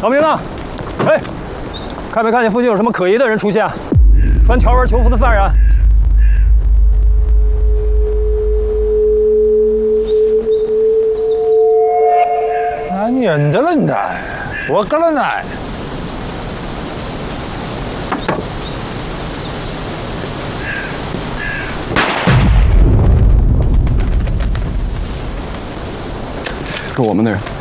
老明呢？哎，看没看见附近有什么可疑的人出现？穿条纹囚服的犯人。 아니 연달은다. 뭐 깔아나? 是我们的人。